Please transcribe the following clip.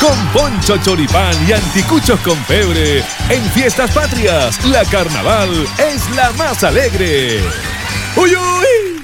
Con Poncho Choripán y Anticuchos con Pebre. En Fiestas Patrias, la carnaval es la más alegre. ¡Uy, uy!